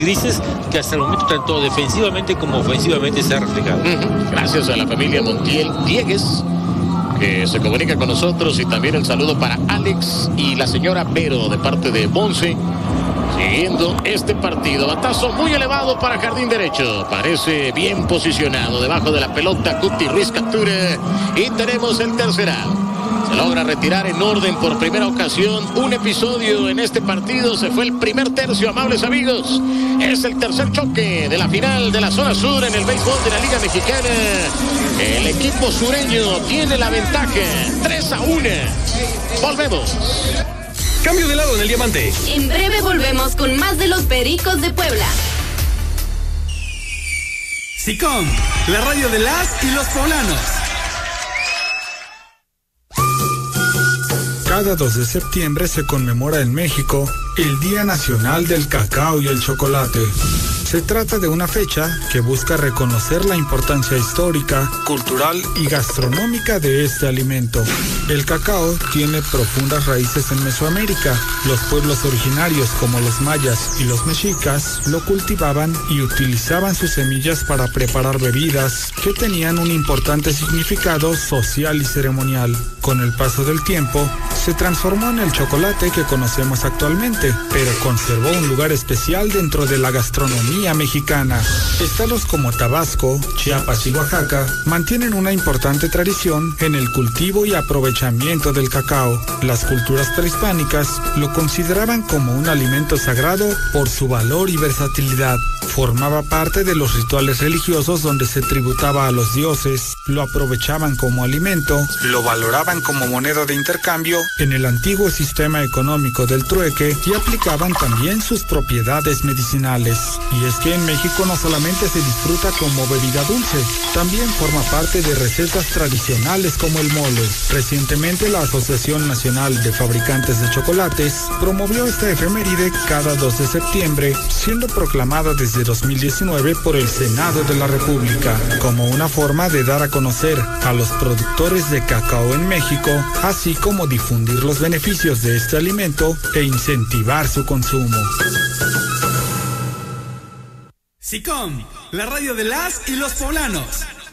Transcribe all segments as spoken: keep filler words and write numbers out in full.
grises que hasta el momento tanto defensivamente como ofensivamente se ha reflejado. Uh-huh. Gracias a la familia Montiel Diegues, que se comunica con nosotros, y también el saludo para Alex y la señora Vero de parte de Monse, siguiendo este partido. Batazo muy elevado para jardín derecho, parece bien posicionado debajo de la pelota. Cuti Ruiz captura y tenemos el tercer out. Se logra retirar en orden por primera ocasión un episodio en este partido. Se fue el primer tercio, amables amigos. Es el tercer choque de la final de la zona sur en el béisbol de la Liga Mexicana. El equipo sureño tiene la ventaja, tres a uno. Volvemos. Cambio de lado en el diamante. En breve volvemos con más de los Pericos de Puebla. SICOM, la radio de las y los poblanos. Cada dos de septiembre se conmemora en México el Día Nacional del Cacao y el Chocolate. Se trata de una fecha que busca reconocer la importancia histórica, cultural y gastronómica de este alimento. El cacao tiene profundas raíces en Mesoamérica. Los pueblos originarios como los mayas y los mexicas lo cultivaban y utilizaban sus semillas para preparar bebidas que tenían un importante significado social y ceremonial. Con el paso del tiempo, se transformó en el chocolate que conocemos actualmente, pero conservó un lugar especial dentro de la gastronomía mexicana. Estados como Tabasco, Chiapas y Oaxaca mantienen una importante tradición en el cultivo y aprovechamiento del cacao. Las culturas prehispánicas lo consideraban como un alimento sagrado por su valor y versatilidad. Formaba parte de los rituales religiosos donde se tributaba a los dioses, lo aprovechaban como alimento, lo valoraban como moneda de intercambio en el antiguo sistema económico del trueque y aplicaban también sus propiedades medicinales. Y es que en México no solamente se disfruta como bebida dulce, también forma parte de recetas tradicionales como el mole. Recientemente la Asociación Nacional de Fabricantes de Chocolates promovió esta efeméride cada dos de septiembre, siendo proclamada desde dos mil diecinueve por el Senado de la República, como una forma de dar a conocer a los productores de cacao en México, así como difundir los beneficios de este alimento e incentivar su consumo. SICOM, la radio de las y los poblanos.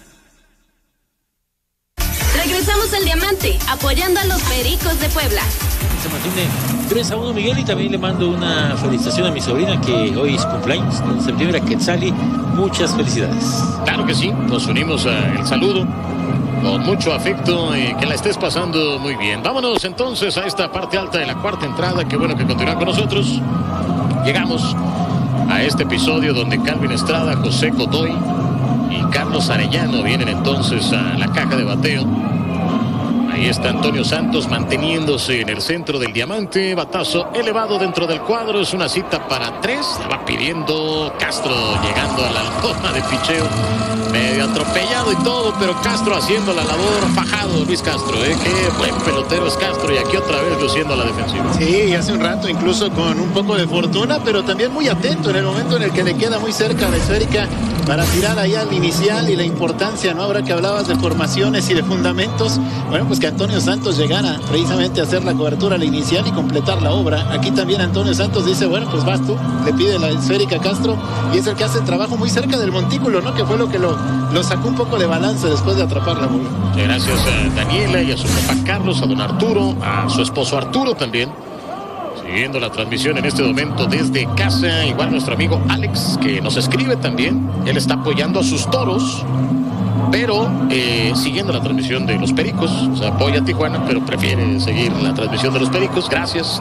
Regresamos al Diamante, apoyando a los Pericos de Puebla. Se mantiene tres a uno, Miguel, y también le mando una felicitación a mi sobrina que hoy es cumpleaños, en septiembre, a Quetzali. Muchas felicidades. Claro que sí, nos unimos al saludo con mucho afecto y que la estés pasando muy bien. Vámonos entonces a esta parte alta de la cuarta entrada. Qué bueno que continúan con nosotros. Llegamos a este episodio donde Calvin Estrada, José Godoy y Carlos Arellano vienen entonces a la caja de bateo. Ahí está Antonio Santos manteniéndose en el centro del diamante. Batazo elevado dentro del cuadro. Es una cita para tres. La va pidiendo Castro, llegando a la loma de picheo. Medio atropellado y todo, pero Castro haciendo la labor. Fajado Luis Castro, ¿eh? Qué buen pelotero es Castro. Y aquí otra vez luciendo a la defensiva. Sí, hace un rato incluso con un poco de fortuna, pero también muy atento en el momento en el que le queda muy cerca la esférica para tirar ahí al inicial, y la importancia, ¿no? Ahora que hablabas de formaciones y de fundamentos, bueno, pues que Antonio Santos llegara precisamente a hacer la cobertura al inicial y completar la obra. Aquí también Antonio Santos dice, bueno, pues vas tú, le pide la esférica a Castro, y es el que hace el trabajo muy cerca del montículo, ¿no? Que fue lo que lo, lo sacó un poco de balance después de atrapar la bola. Gracias a Daniela y a su papá Carlos, a don Arturo, a su esposo Arturo también, siguiendo la transmisión en este momento desde casa. Igual nuestro amigo Alex, que nos escribe también. Él está apoyando a sus toros, pero eh, siguiendo la transmisión de los Pericos. O sea, apoya a Tijuana, pero prefiere seguir la transmisión de los Pericos. Gracias.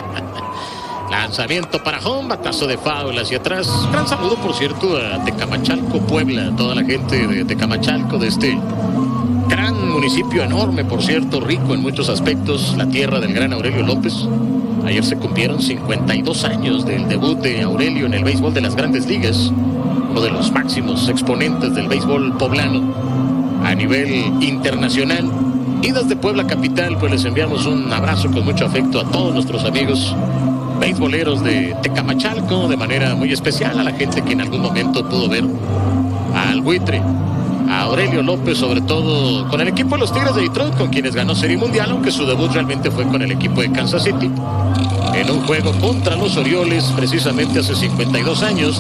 Lanzamiento para home, batazo de foul hacia atrás. Gran saludo, por cierto, a Tecamachalco, Puebla, toda la gente de Tecamachalco, de este gran municipio enorme, por cierto, rico en muchos aspectos, la tierra del gran Aurelio López. Ayer se cumplieron cincuenta y dos años del debut de Aurelio en el béisbol de las Grandes Ligas, uno de los máximos exponentes del béisbol poblano a nivel internacional. Y desde Puebla capital, pues les enviamos un abrazo con mucho afecto a todos nuestros amigos beisboleros de Tecamachalco, de manera muy especial a la gente que en algún momento pudo ver al buitre, a Aurelio López, sobre todo con el equipo de los Tigres de Detroit, con quienes ganó Serie Mundial, aunque su debut realmente fue con el equipo de Kansas City, en un juego contra los Orioles, precisamente hace cincuenta y dos años.